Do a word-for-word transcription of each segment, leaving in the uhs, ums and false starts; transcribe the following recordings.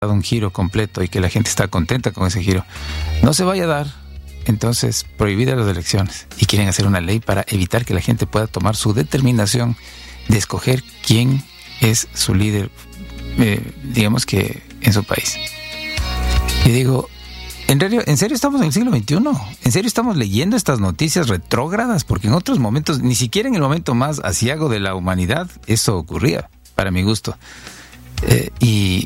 dado un giro completo y que la gente está contenta con ese giro, no se vaya a dar, entonces prohibidas las elecciones. Y quieren hacer una ley para evitar que la gente pueda tomar su determinación de escoger quién es su líder, eh, digamos que en su país. Y digo, ¿en serio, ¿en serio estamos en el siglo veintiuno? ¿En serio estamos leyendo estas noticias retrógradas? Porque en otros momentos, ni siquiera en el momento más aciago de la humanidad, eso ocurría, para mi gusto. Eh, y,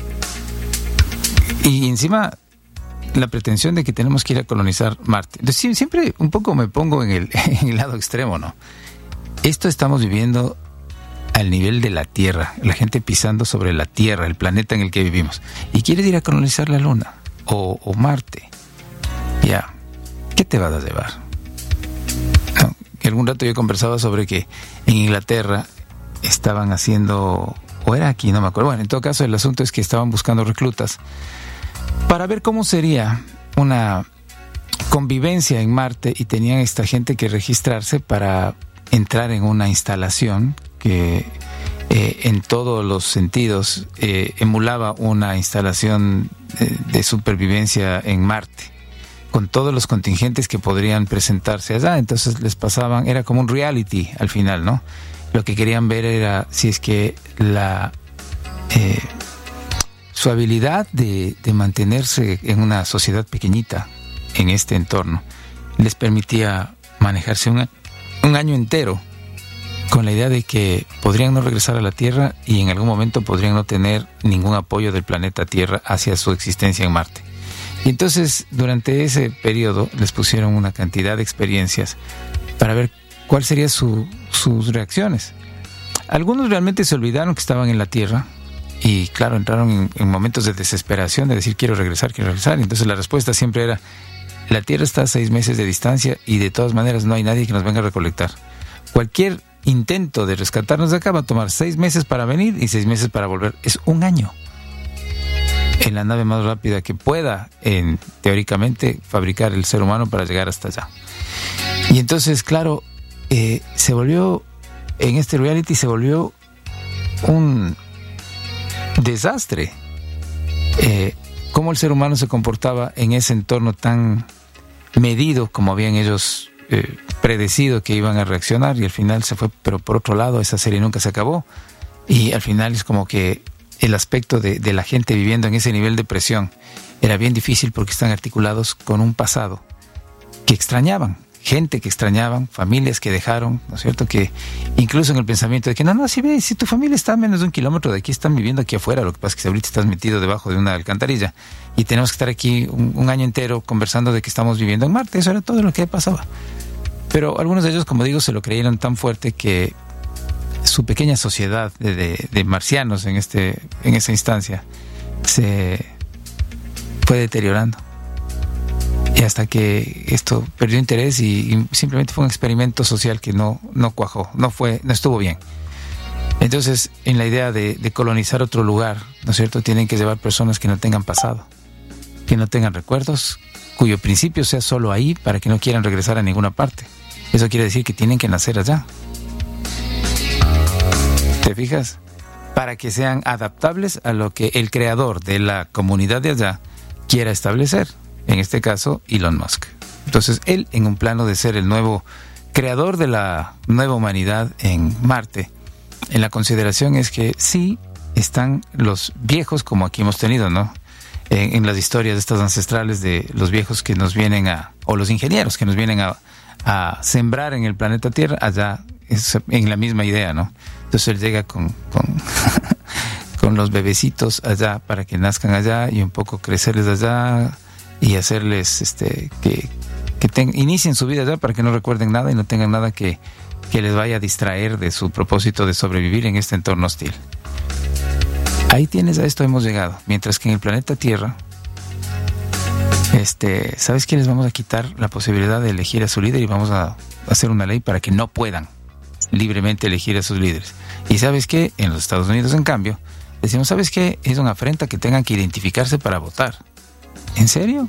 y encima, la pretensión de que tenemos que ir a colonizar Marte. Entonces, siempre un poco me pongo en el, en el lado extremo, ¿no? Esto estamos viviendo al nivel de la Tierra, la gente pisando sobre la Tierra, el planeta en el que vivimos. Y quieres ir a colonizar la Luna o, o Marte. Ya, ¿qué te vas a llevar? No, que algún rato yo conversaba sobre que en Inglaterra estaban haciendo, o era aquí, no me acuerdo. Bueno, en todo caso el asunto es que estaban buscando reclutas para ver cómo sería una convivencia en Marte, y tenían esta gente que registrarse para entrar en una instalación que eh, en todos los sentidos eh, emulaba una instalación de, de supervivencia en Marte, con todos los contingentes que podrían presentarse allá. Entonces les pasaban, era como un reality al final, ¿no? Lo que querían ver era si es que la eh, su habilidad de, de mantenerse en una sociedad pequeñita en este entorno les permitía manejarse un, un año entero, con la idea de que podrían no regresar a la Tierra y en algún momento podrían no tener ningún apoyo del planeta Tierra hacia su existencia en Marte. Y entonces, durante ese periodo, les pusieron una cantidad de experiencias para ver cuál sería su, sus reacciones. Algunos realmente se olvidaron que estaban en la Tierra y, claro, entraron en, en momentos de desesperación, de decir, quiero regresar, quiero regresar. Y entonces la respuesta siempre era, la Tierra está a seis meses de distancia y de todas maneras no hay nadie que nos venga a recolectar. Cualquier intento de rescatarnos de acá va a tomar seis meses para venir y seis meses para volver. Es un año en la nave más rápida que pueda, en, teóricamente, fabricar el ser humano para llegar hasta allá. Y entonces, claro, eh, se volvió, en este reality se volvió un desastre. Eh, cómo el ser humano se comportaba en ese entorno tan medido como habían ellos Eh, predecido que iban a reaccionar, y al final se fue, pero por otro lado esa serie nunca se acabó, y al final es como que el aspecto de, de la gente viviendo en ese nivel de presión era bien difícil, porque están articulados con un pasado que extrañaban, gente que extrañaban, familias que dejaron, ¿no es cierto? Que incluso en el pensamiento de que no, no, si ves, si tu familia está a menos de un kilómetro de aquí, están viviendo aquí afuera, lo que pasa es que ahorita estás metido debajo de una alcantarilla y tenemos que estar aquí un, un año entero conversando de que estamos viviendo en Marte. Eso era todo lo que pasaba. Pero algunos de ellos, como digo, se lo creyeron tan fuerte que su pequeña sociedad de, de, de marcianos en este en esa instancia se fue deteriorando. Y hasta que esto perdió interés y, y simplemente fue un experimento social que no, no cuajó, no fue, no estuvo bien. Entonces, en la idea de, de colonizar otro lugar, ¿no es cierto?, tienen que llevar personas que no tengan pasado, que no tengan recuerdos, cuyo principio sea solo ahí, para que no quieran regresar a ninguna parte. Eso quiere decir que tienen que nacer allá. ¿Te fijas? Para que sean adaptables a lo que el creador de la comunidad de allá quiera establecer. En este caso, Elon Musk. Entonces, él, en un plano de ser el nuevo creador de la nueva humanidad en Marte, en la consideración es que sí están los viejos, como aquí hemos tenido, ¿no? En, en las historias estas ancestrales de los viejos que nos vienen a, o los ingenieros que nos vienen a, a sembrar en el planeta Tierra, allá es en la misma idea, ¿no? Entonces él llega con, con, con los bebecitos allá para que nazcan allá y un poco crecerles allá y hacerles este que, que ten, inicien su vida allá para que no recuerden nada y no tengan nada que, que les vaya a distraer de su propósito de sobrevivir en este entorno hostil. Ahí tienes, a esto hemos llegado. Mientras que en el planeta Tierra, este, ¿sabes qué? Les vamos a quitar la posibilidad de elegir a su líder y vamos a hacer una ley para que no puedan libremente elegir a sus líderes. Y ¿sabes qué? En los Estados Unidos, en cambio, decimos, ¿sabes qué? Es una afrenta que tengan que identificarse para votar. ¿En serio?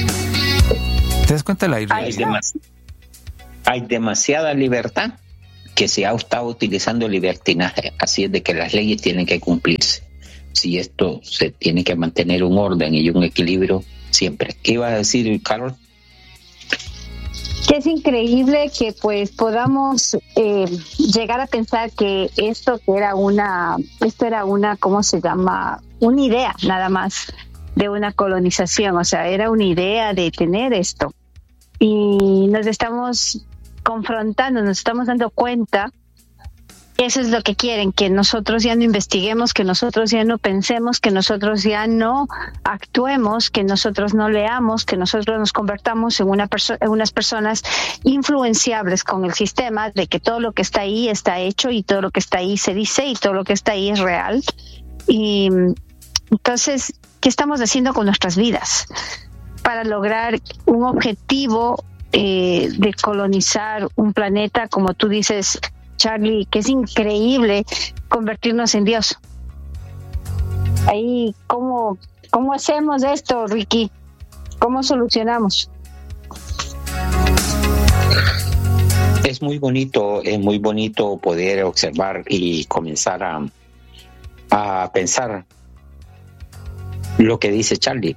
¿Te das cuenta de la irrealidad? Hay, demas- hay demasiada libertad. que se ha estado utilizando libertinaje, así es de que las leyes tienen que cumplirse. Si esto se tiene que mantener un orden y un equilibrio siempre. ¿Qué iba a decir, Carol? Que es increíble que pues podamos eh, llegar a pensar que esto que era una, esto era una, ¿cómo se llama? Una idea nada más de una colonización, o sea, era una idea de tener esto. Y nos estamos confrontando, nos estamos dando cuenta que eso es lo que quieren, que nosotros ya no investiguemos, que nosotros ya no pensemos, que nosotros ya no actuemos, que nosotros no leamos, que nosotros nos convertamos en, una perso- en unas personas influenciables con el sistema, de que todo lo que está ahí está hecho y todo lo que está ahí se dice y todo lo que está ahí es real. Y entonces, ¿qué estamos haciendo con nuestras vidas para lograr un objetivo eh, de colonizar un planeta, como tú dices, Charlie, que es increíble convertirnos en Dios? Ahí, ¿cómo, cómo hacemos esto, Ricky? ¿Cómo solucionamos? Es muy bonito, es muy bonito poder observar y comenzar a, a pensar lo que dice Charlie.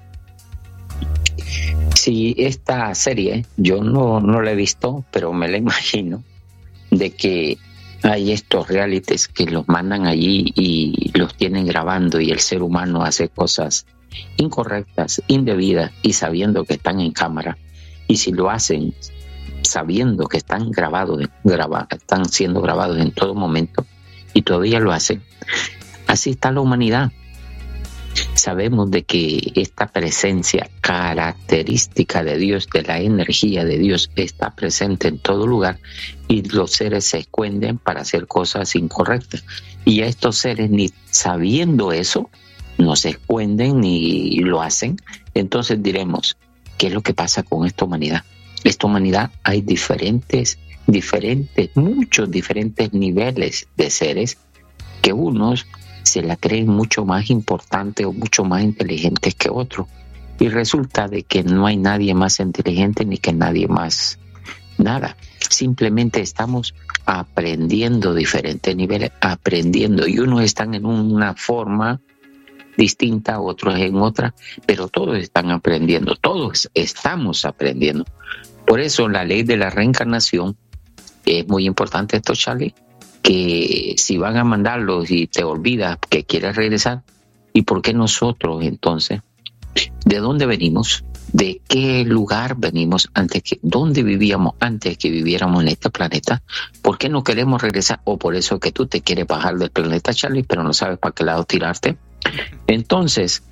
Si esta serie, yo no, no la he visto, pero me la imagino, de que hay estos realities que los mandan allí y los tienen grabando y el ser humano hace cosas incorrectas, indebidas y sabiendo que están en cámara. Y si lo hacen sabiendo que están grabados, graba, están siendo grabados en todo momento y todavía lo hacen, así está la humanidad. Sabemos de que esta presencia característica de Dios, de la energía de Dios, está presente en todo lugar y los seres se esconden para hacer cosas incorrectas. Y a estos seres, ni sabiendo eso, no se esconden ni lo hacen. Entonces diremos, ¿qué es lo que pasa con esta humanidad? Esta humanidad hay diferentes, diferentes, muchos diferentes niveles de seres que unos se la creen mucho más importante o mucho más inteligentes que otros. Y resulta de que no hay nadie más inteligente ni que nadie más nada. Simplemente estamos aprendiendo diferentes niveles, aprendiendo. Y unos están en una forma distinta, otros en otra, pero todos están aprendiendo, todos estamos aprendiendo. Por eso la ley de la reencarnación es muy importante esto, Charlie, que si van a mandarlos y te olvidas que quieres regresar, ¿y por qué nosotros entonces? ¿De dónde venimos? ¿De qué lugar venimos antes que, dónde vivíamos antes que viviéramos en este planeta? ¿Por qué no queremos regresar? O por eso que tú te quieres bajar del planeta, Charlie, pero no sabes para qué lado tirarte. Entonces,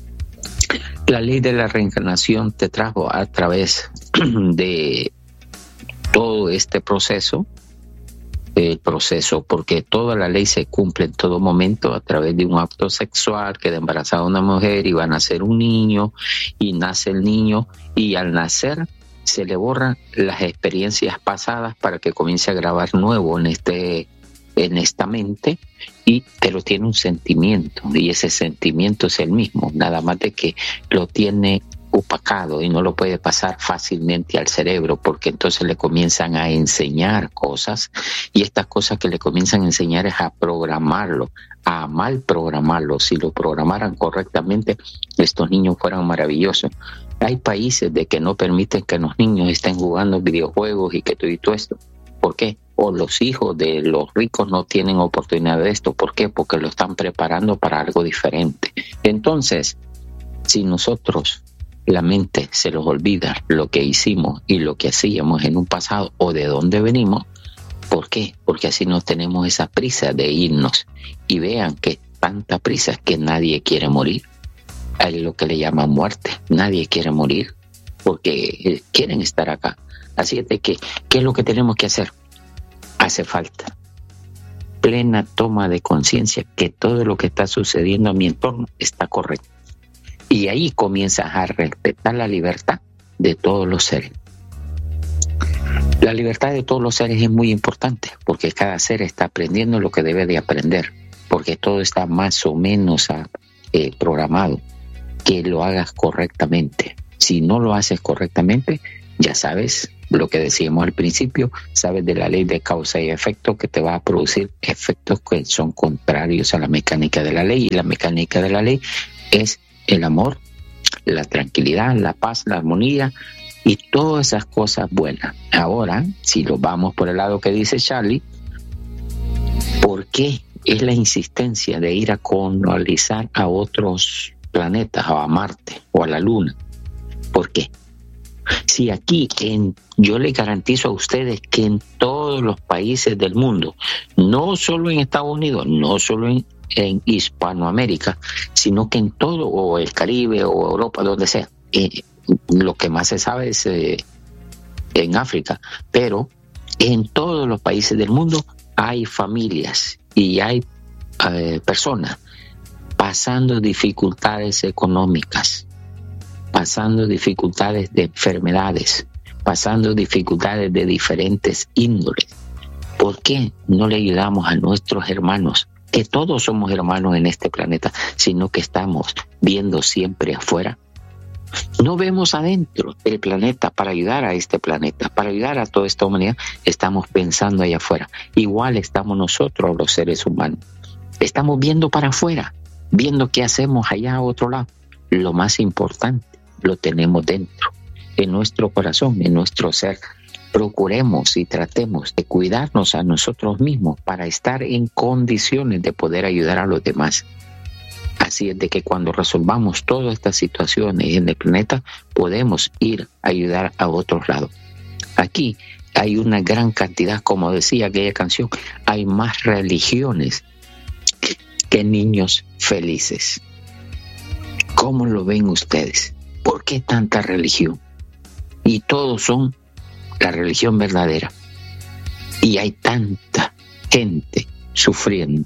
la ley de la reencarnación te trajo a través de todo este proceso, el proceso, porque toda la ley se cumple en todo momento a través de un acto sexual, queda embarazada una mujer y va a nacer un niño, y nace el niño, y al nacer se le borran las experiencias pasadas para que comience a grabar nuevo en este en esta mente, y pero tiene un sentimiento, y ese sentimiento es el mismo, nada más de que lo tiene opacado y no lo puede pasar fácilmente al cerebro, porque entonces le comienzan a enseñar cosas, y estas cosas que le comienzan a enseñar es a programarlo, a mal programarlo. Si lo programaran correctamente, estos niños fueran maravillosos. Hay países de que no permiten que los niños estén jugando videojuegos y que todo y todo esto. ¿Por qué? O los hijos de los ricos no tienen oportunidad de esto. ¿Por qué? Porque lo están preparando para algo diferente. Entonces, si nosotros, la mente se nos olvida lo que hicimos y lo que hacíamos en un pasado o de dónde venimos, ¿por qué? Porque así no tenemos esa prisa de irnos. Y vean que tanta prisa es que nadie quiere morir. Es lo que le llaman muerte. Nadie quiere morir porque quieren estar acá. Así es de que, ¿qué es lo que tenemos que hacer? Hace falta plena toma de conciencia que todo lo que está sucediendo a mi entorno está correcto. Y ahí comienzas a respetar la libertad de todos los seres. La libertad de todos los seres es muy importante porque cada ser está aprendiendo lo que debe de aprender, porque todo está más o menos eh, programado, que lo hagas correctamente. Si no lo haces correctamente, ya sabes lo que decíamos al principio, sabes de la ley de causa y efecto que te va a producir efectos que son contrarios a la mecánica de la ley, y la mecánica de la ley es el amor, la tranquilidad, la paz, la armonía y todas esas cosas buenas. Ahora, si lo vamos por el lado que dice Charlie, ¿por qué es la insistencia de ir a colonizar a otros planetas, o a Marte o a la Luna? ¿Por qué? Si aquí, en, yo les garantizo a ustedes que en todos los países del mundo, no solo en Estados Unidos, no solo en, en Hispanoamérica, sino que en todo, o el Caribe, o Europa, donde sea, eh, lo que más se sabe es eh, en África, pero en todos los países del mundo hay familias y hay eh, personas pasando dificultades económicas, pasando dificultades de enfermedades, pasando dificultades de diferentes índoles. ¿Por qué no le ayudamos a nuestros hermanos, que todos somos hermanos en este planeta, sino que estamos viendo siempre afuera? No vemos adentro del planeta para ayudar a este planeta, para ayudar a toda esta humanidad. Estamos pensando allá afuera. Igual estamos nosotros, los seres humanos. Estamos viendo para afuera, viendo qué hacemos allá a otro lado. Lo más importante lo tenemos dentro, en nuestro corazón, en nuestro ser. Procuremos y tratemos de cuidarnos a nosotros mismos para estar en condiciones de poder ayudar a los demás. Así es de que cuando resolvamos todas estas situaciones en el planeta, podemos ir a ayudar a otros lados. Aquí hay una gran cantidad, como decía aquella canción, hay más religiones que niños felices. ¿Cómo lo ven ustedes? ¿Por qué tanta religión? Y todos son la religión verdadera. Y hay tanta gente sufriendo.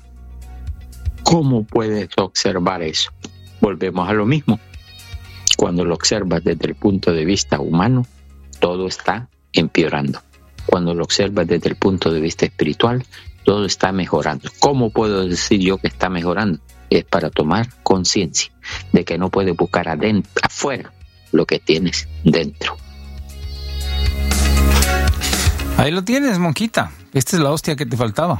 ¿Cómo puedes observar eso? Volvemos a lo mismo. Cuando lo observas desde el punto de vista humano, todo está empeorando. Cuando lo observas desde el punto de vista espiritual, todo está mejorando. ¿Cómo puedo decir yo que está mejorando? Es para tomar conciencia de que no puedes buscar adentro, afuera lo que tienes dentro. Ahí lo tienes, Monquita. Esta es la hostia que te faltaba.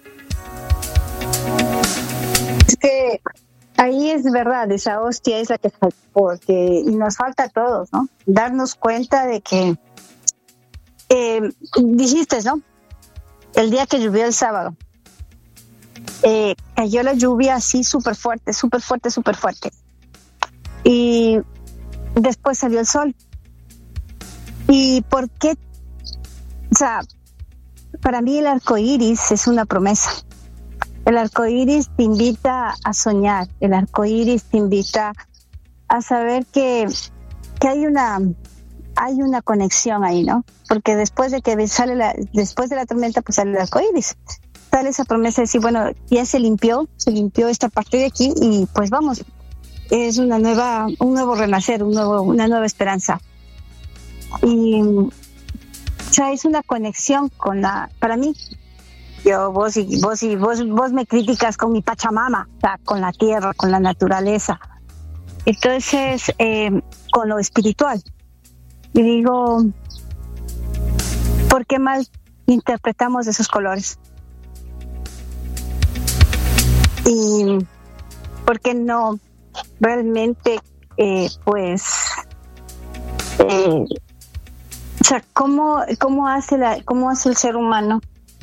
Es que ahí es verdad, esa hostia es la que falta, porque y nos falta a todos, ¿no? Darnos cuenta de que eh, dijiste, ¿no? El día que llovió el sábado, eh, cayó la lluvia así súper fuerte, súper fuerte, súper fuerte. Y después salió el sol. ¿Y por qué? O sea, para mí el arco iris es una promesa. El arco iris te invita a soñar. El arco iris te invita a saber que, que hay una hay una conexión ahí, ¿no? Porque después de que sale la, después de la tormenta, pues sale el arco iris. Sale esa promesa de decir, bueno, ya se limpió, se limpió esta parte de aquí y pues vamos, es una nueva, un nuevo renacer, un nuevo, una nueva esperanza. Y o sea, es una conexión con la, para mí, yo, vos y vos y vos, vos me criticas con mi Pachamama, o sea, con la tierra, con la naturaleza. Entonces, eh, con lo espiritual. Y digo, ¿por qué mal interpretamos esos colores? Y ¿por qué no realmente, eh, pues, eh, o sea, cómo cómo hace la cómo hace el ser humano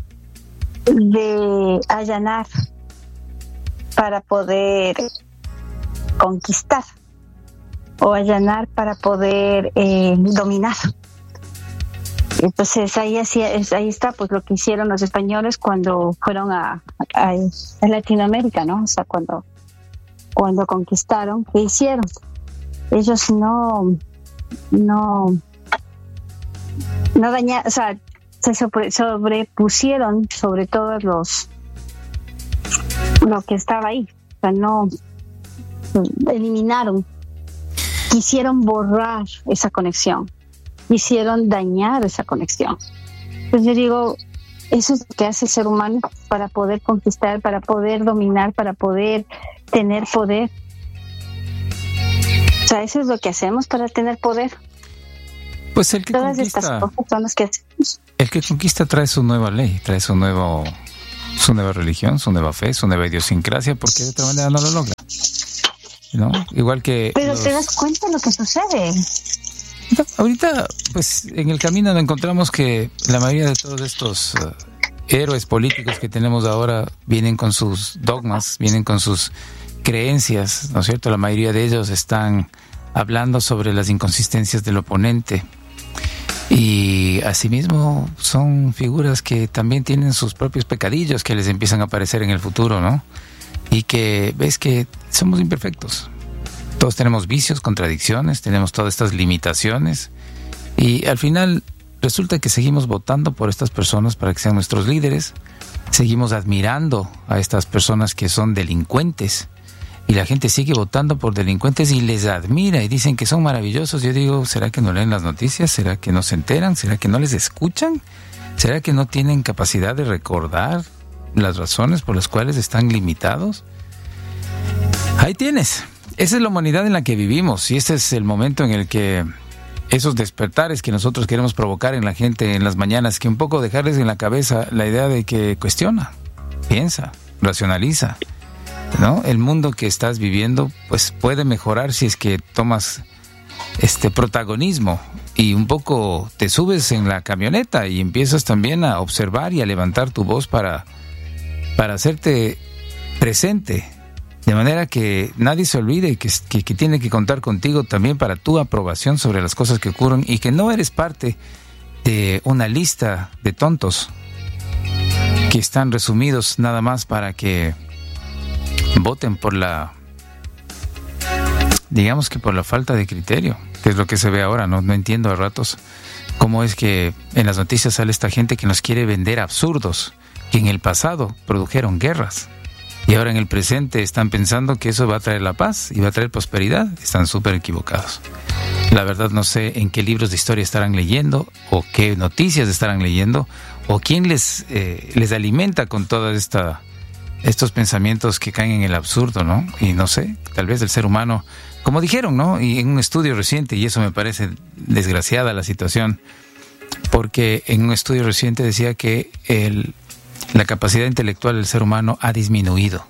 de allanar para poder conquistar o allanar para poder eh, dominar? Entonces ahí así ahí está pues lo que hicieron los españoles cuando fueron a, a, a Latinoamérica, ¿no? O sea, cuando cuando conquistaron, ¿qué hicieron? Ellos no no no dañaron, o sea, se sobre, sobrepusieron sobre todos los lo que estaba ahí, o sea, no eliminaron, quisieron borrar esa conexión, quisieron dañar esa conexión. Entonces yo digo, eso es lo que hace el ser humano para poder conquistar, para poder dominar, para poder tener poder. O sea, eso es lo que hacemos para tener poder. Pues el que Todas conquista, estas cosas son las que hacemos. El que conquista trae su nueva ley, trae su nuevo, su nueva religión, su nueva fe, su nueva idiosincrasia, porque de otra manera no lo logra, ¿no? Igual que. Pero los... te das cuenta de lo que sucede. No, ahorita, pues, en el camino nos encontramos que la mayoría de todos estos uh, héroes políticos que tenemos ahora vienen con sus dogmas, vienen con sus creencias, ¿no es cierto? La mayoría de ellos están hablando sobre las inconsistencias del oponente. Y asimismo son figuras que también tienen sus propios pecadillos que les empiezan a aparecer en el futuro, ¿no? Y que ves que somos imperfectos. Todos tenemos vicios, contradicciones, tenemos todas estas limitaciones. Y al final resulta que seguimos votando por estas personas para que sean nuestros líderes. Seguimos admirando a estas personas que son delincuentes. Y la gente sigue votando por delincuentes y les admira y dicen que son maravillosos. Yo digo, ¿será que no leen las noticias? ¿Será que no se enteran? ¿Será que no les escuchan? ¿Será que no tienen capacidad de recordar las razones por las cuales están limitados? Ahí tienes. Esa es la humanidad en la que vivimos y este es el momento en el que esos despertares que nosotros queremos provocar en la gente en las mañanas, que un poco dejarles en la cabeza la idea de que cuestiona, piensa, racionaliza, ¿no? El mundo que estás viviendo pues puede mejorar si es que tomas este protagonismo y un poco te subes en la camioneta y empiezas también a observar y a levantar tu voz para, para hacerte presente, de manera que nadie se olvide que, que, que tiene que contar contigo también para tu aprobación sobre las cosas que ocurren y que no eres parte de una lista de tontos que están resumidos nada más para que voten por la, digamos que por la falta de criterio, que es lo que se ve ahora. No, no entiendo a ratos cómo es que en las noticias sale esta gente que nos quiere vender absurdos, que en el pasado produjeron guerras y ahora en el presente están pensando que eso va a traer la paz y va a traer prosperidad. Están súper equivocados. La verdad no sé en qué libros de historia estarán leyendo o qué noticias estarán leyendo o quién les, eh, les alimenta con toda esta estos pensamientos que caen en el absurdo, ¿no? Y no sé, tal vez el ser humano, como dijeron, ¿no? Y en un estudio reciente, y eso me parece desgraciada la situación, porque en un estudio reciente decía que el, la capacidad intelectual del ser humano ha disminuido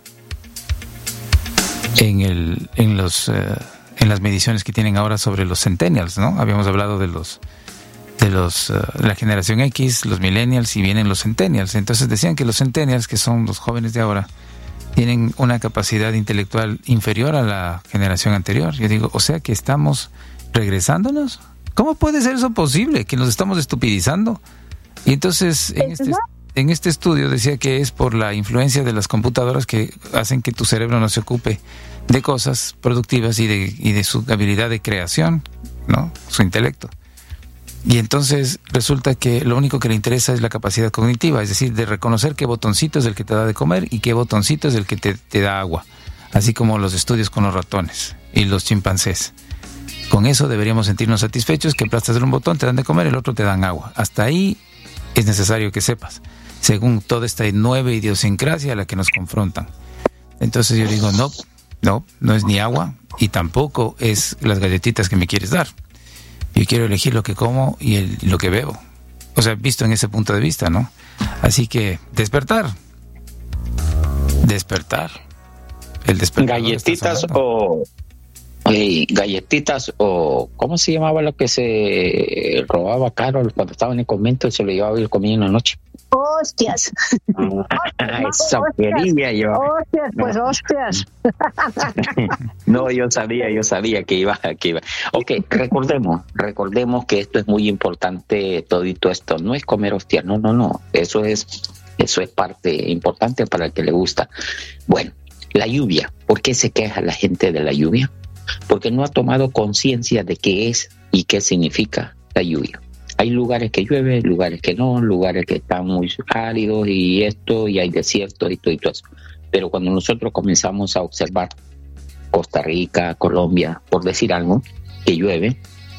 en el en los eh, en las mediciones que tienen ahora sobre los centennials, ¿no? Habíamos hablado de los de los uh, la generación X, los millennials y vienen los centennials. Entonces decían que los centennials, que son los jóvenes de ahora, tienen una capacidad intelectual inferior a la generación anterior. Yo digo, o sea que estamos regresándonos. ¿Cómo puede ser eso posible? Que nos estamos estupidizando. Y entonces en este, en este estudio decía que es por la influencia de las computadoras que hacen que tu cerebro no se ocupe de cosas productivas y de, y de su habilidad de creación, ¿no? Su intelecto. Y entonces resulta que lo único que le interesa es la capacidad cognitiva, es decir, de reconocer qué botoncito es el que te da de comer y qué botoncito es el que te, te da agua, así como los estudios con los ratones y los chimpancés. Con eso deberíamos sentirnos satisfechos, que aplastas un botón, te dan de comer, el otro te dan agua. Hasta ahí es necesario que sepas, según toda esta nueva idiosincrasia a la que nos confrontan. Entonces yo digo, no, no, no es ni agua y tampoco es las galletitas que me quieres dar. Yo quiero elegir lo que como y el, lo que bebo. O sea, visto en ese punto de vista, ¿no? Así que, despertar. Despertar. El despertar. Galletitas o... Oye, galletitas o... ¿Cómo se llamaba lo que se robaba Carol cuando estaba en el convento y se lo llevaba y lo comía en la noche? Hostias. Esa quería yo. Hostias, pues hostias. No, yo sabía, yo sabía que iba, que iba. Ok, recordemos, recordemos que esto es muy importante, todito esto. No es comer hostias, no, no, no. Eso es, eso es parte importante para el que le gusta. Bueno, la lluvia. ¿Por qué se queja la gente de la lluvia? Porque no ha tomado conciencia de qué es y qué significa la lluvia. Hay lugares que llueve, lugares que no, lugares que están muy áridos y esto, y hay desiertos y todo y todo eso. Pero cuando nosotros comenzamos a observar Costa Rica, Colombia, por decir algo, que llueve,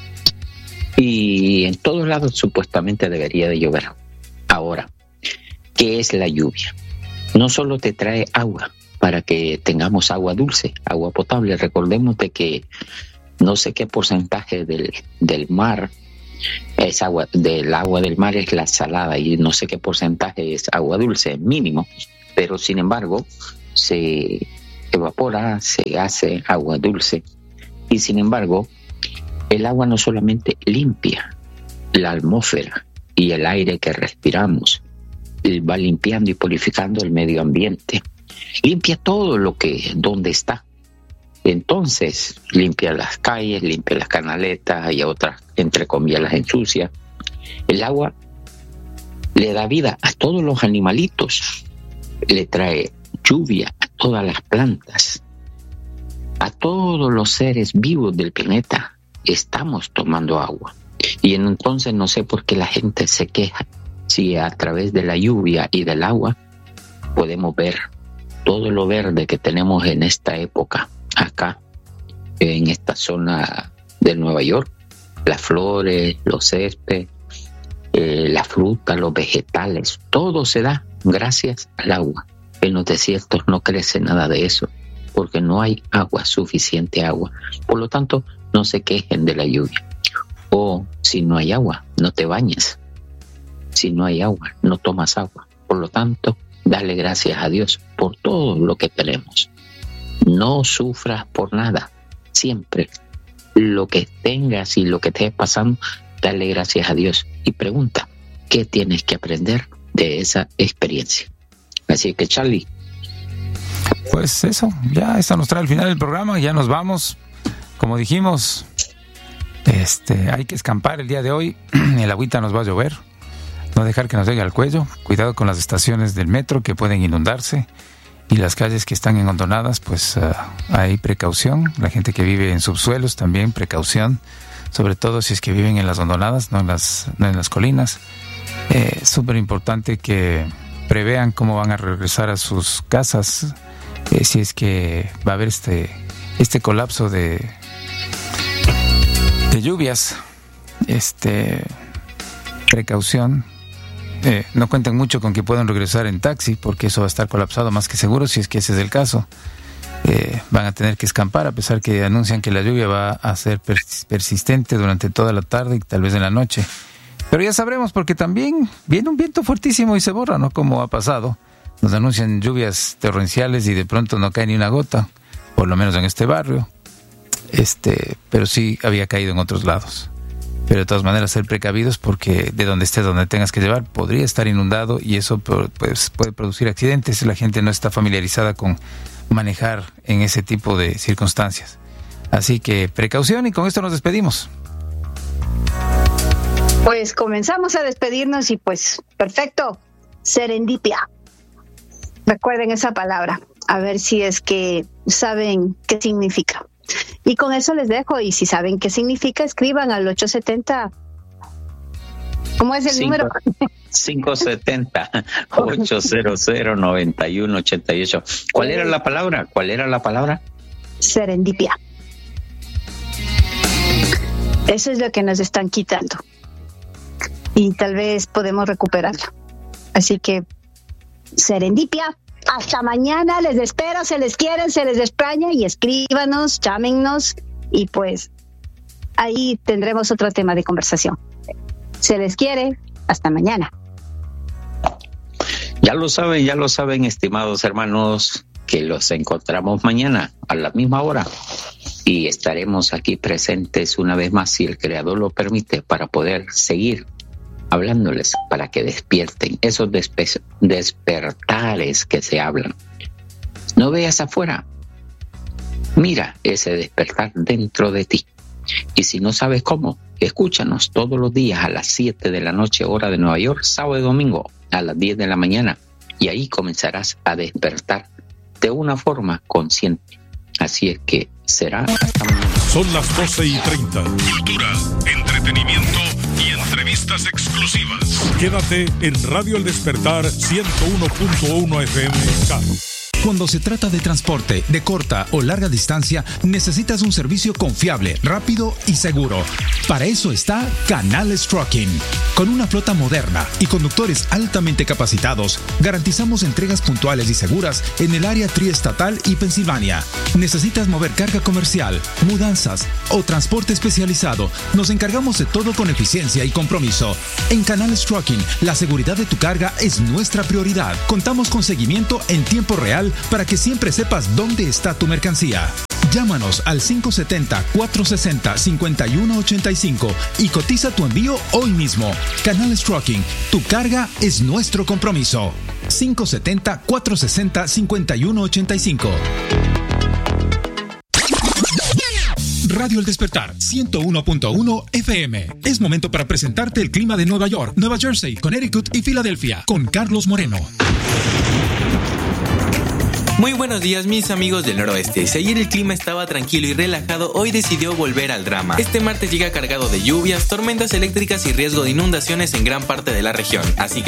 y en todos lados supuestamente debería de llover. Ahora, ¿qué es la lluvia? No solo te trae agua para que tengamos agua dulce, agua potable. Recordemos de que no sé qué porcentaje del, del mar es agua del agua del mar es la salada y no sé qué porcentaje es agua dulce, mínimo, pero sin embargo se evapora, se hace agua dulce y sin embargo el agua no solamente limpia la atmósfera y el aire que respiramos, va limpiando y purificando el medio ambiente, limpia todo lo que donde está. Entonces limpia las calles, limpia las canaletas y otras, entre comillas, las ensucia. El agua le da vida a todos los animalitos, le trae lluvia a todas las plantas, a todos los seres vivos del planeta. Estamos tomando agua. Y entonces no sé por qué la gente se queja si a través de la lluvia y del agua podemos ver todo lo verde que tenemos en esta época, acá, en esta zona de Nueva York, las flores, los céspedes, eh, la fruta, los vegetales, todo se da gracias al agua. En los desiertos no crece nada de eso, porque no hay agua, suficiente agua. Por lo tanto, no se quejen de la lluvia. O si no hay agua, no te bañes. Si no hay agua, no tomas agua. Por lo tanto, dale gracias a Dios por todo lo que tenemos. No sufras por nada. Siempre lo que tengas y lo que estés pasando, dale gracias a Dios y pregunta, ¿qué tienes que aprender de esa experiencia? Así que, Charlie. Pues eso, ya está nos trae al final del programa, ya nos vamos. Como dijimos, este, hay que escampar el día de hoy, el agüita nos va a llover, no dejar que nos llegue al cuello, cuidado con las estaciones del metro que pueden inundarse y las calles que están enhondonadas, pues uh, hay precaución, la gente que vive en subsuelos también precaución, sobre todo si es que viven en las hondonadas, no en las, no en las colinas. Eh, súper importante que prevean cómo van a regresar a sus casas, eh, si es que va a haber este, este colapso de de lluvias, este precaución, eh, no cuenten mucho con que puedan regresar en taxi porque eso va a estar colapsado más que seguro si es que ese es el caso. Eh, van a tener que escampar a pesar que anuncian que la lluvia va a ser persistente durante toda la tarde y tal vez en la noche, pero ya sabremos porque también viene un viento fuertísimo y se borra, ¿no? Como ha pasado, nos anuncian lluvias torrenciales y de pronto no cae ni una gota, por lo menos en este barrio. Este, pero sí había caído en otros lados. Pero de todas maneras ser precavidos porque de donde estés, donde tengas que llevar, podría estar inundado y eso pues, puede producir accidentes. La gente no está familiarizada con manejar en ese tipo de circunstancias. Así que precaución y con esto nos despedimos. Pues comenzamos a despedirnos y pues perfecto, serendipia. Recuerden esa palabra, a ver si es que saben qué significa. Y con eso les dejo, y si saben qué significa, escriban al ocho setenta. ¿Cómo es el Cinco, número? cinco setenta, ocho cero cero, nueve uno ocho ocho. ¿Cuál era la palabra? ¿Cuál era la palabra? Serendipia. Eso es lo que nos están quitando. Y tal vez podemos recuperarlo. Así que, serendipia. Hasta mañana, les espero, se les quiere, se les extraña y escríbanos, llámennos y pues ahí tendremos otro tema de conversación. Se les quiere, hasta mañana. Ya lo saben, ya lo saben, estimados hermanos, que los encontramos mañana a la misma hora y estaremos aquí presentes una vez más si el Creador lo permite para poder seguir hablándoles para que despierten esos despe- despertares que se hablan. No veas afuera, mira ese despertar dentro de ti. Y si no sabes cómo, escúchanos todos los días a las siete de la noche, hora de Nueva York, sábado y domingo a las diez de la mañana, y ahí comenzarás a despertar de una forma consciente. Así es que será hasta mañana. Son las doce y treinta. Cultura, entretenimiento y entrevistas exclusivas. Quédate en Radio El Despertar ciento uno punto uno F M K. Cuando se trata de transporte de corta o larga distancia, necesitas un servicio confiable, rápido y seguro. Para eso está Canales Trucking. Con una flota moderna y conductores altamente capacitados, garantizamos entregas puntuales y seguras en el área triestatal y Pensilvania. ¿Necesitas mover carga comercial, mudanzas o transporte especializado? Nos encargamos de todo con eficiencia y compromiso. En Canales Trucking, la seguridad de tu carga es nuestra prioridad. Contamos con seguimiento en tiempo real para que siempre sepas dónde está tu mercancía. Llámanos al cinco siete cero, cuatro seis cero, cinco uno ocho cinco y cotiza tu envío hoy mismo. Canales Trucking, tu carga es nuestro compromiso. cinco siete cero, cuatro seis cero, cinco uno ocho cinco. Radio El Despertar, ciento uno punto uno F M. Es momento para presentarte el clima de Nueva York, Nueva Jersey, Connecticut y Filadelfia con Carlos Moreno. Muy buenos días, mis amigos del noroeste. Si ayer el clima estaba tranquilo y relajado, hoy decidió volver al drama. Este martes llega cargado de lluvias, tormentas eléctricas y riesgo de inundaciones en gran parte de la región. Así que